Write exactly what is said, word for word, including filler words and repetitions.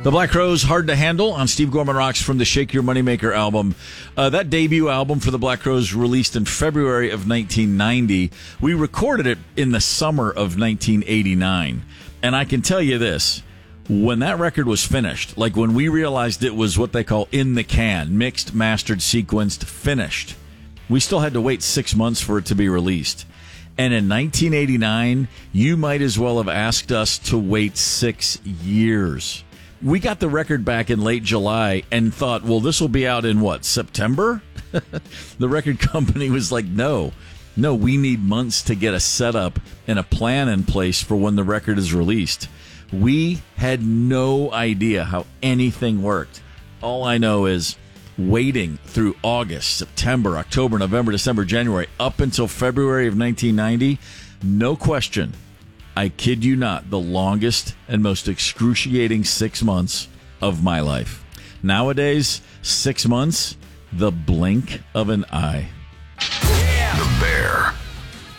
The Black Crowes, Hard to Handle on Steve Gorman Rocks from the Shake Your Moneymaker album. Uh, that debut album for the Black Crowes released in February of nineteen ninety. We recorded it in the summer of nineteen eighty-nine. And I can tell you this, when that record was finished, like when we realized it was what they call in the can, mixed, mastered, sequenced, finished, we still had to wait six months for it to be released. And in nineteen eighty-nine, you might as well have asked us to wait six years. We got the record back in late July and thought, well, this will be out in what, September? The record company was like, no, no, we need months to get a setup and a plan in place for when the record is released. We had no idea how anything worked. All I know is waiting through August, September, October, November, December, January, up until February of nineteen ninety, no question, I kid you not, the longest and most excruciating six months of my life. Nowadays, six months, the blink of an eye.